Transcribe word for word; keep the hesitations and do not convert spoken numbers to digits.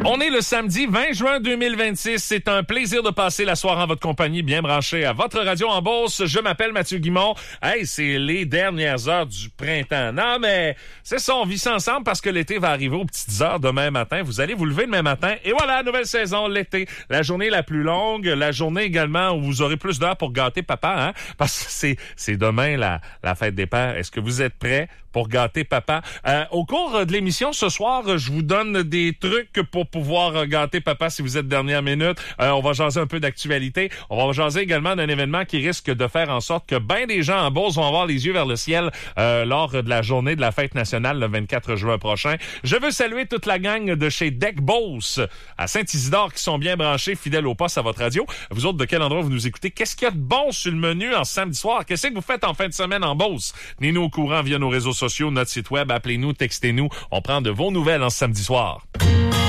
On est le samedi vingt juin deux mille vingt-six. C'est un plaisir de passer la soirée en votre compagnie, bien branché à votre radio en Beauce. Je m'appelle Mathieu Guimond. Hey, c'est les dernières heures du printemps. Non, mais c'est ça, on vit ça ensemble parce que l'été va arriver aux petites heures demain matin. Vous allez vous lever demain matin et voilà, nouvelle saison, l'été. La journée la plus longue, la journée également où vous aurez plus d'heures pour gâter papa, hein? Parce que c'est, c'est demain la, la fête des pères. Est-ce que vous êtes prêts pour gâter papa? Euh, au cours de l'émission ce soir, je vous donne des trucs pour pouvoir gâter papa si vous êtes dernière minute. Euh, on va jaser un peu d'actualité. On va jaser également d'un événement qui risque de faire en sorte que bien des gens en Beauce vont avoir les yeux vers le ciel euh, lors de la journée de la fête nationale le vingt-quatre juin prochain. Je veux saluer toute la gang de chez Deck Beauce à Saint-Isidore qui sont bien branchés, fidèles au poste à votre radio. Vous autres, de quel endroit vous nous écoutez? Qu'est-ce qu'il y a de bon sur le menu en samedi soir? Qu'est-ce que vous faites en fin de semaine en Beauce? Tenez-nous au courant via nos réseaux sociaux, notre site web, appelez-nous, textez-nous. On prend de vos nouvelles en samedi soir.